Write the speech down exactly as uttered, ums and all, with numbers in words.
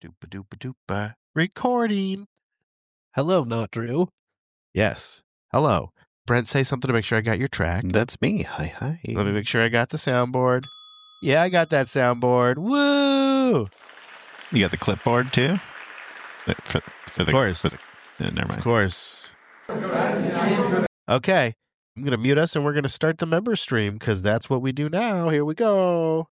Doopa doopa doopa. Recording. Hello, not Drew. Yes. Hello. Brent, say something to make sure I got your track. That's me. Hi, hi. Let me make sure I got the soundboard. Yeah, I got that soundboard. Woo! You got the clipboard too? For, for the, Of course. For the, uh, never mind. Of course. Okay. I'm going to mute us and we're going to start the member stream because that's what we do now. Here we go.